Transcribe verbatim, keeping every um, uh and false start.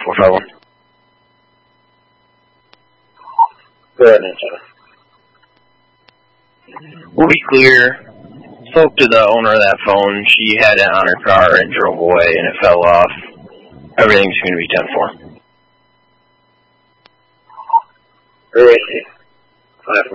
four five one. Go ahead, Minnesota. We'll be clear. Spoke to the owner of that phone. She had it on her car and drove away, and it fell off. Everything's going to be ten four. Where is she? Five